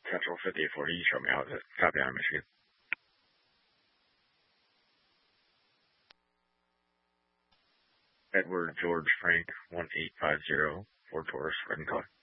Central 5840, you show me how is it? Copy on Michigan. Edward George Frank 1850 Ford Taurus, red and color.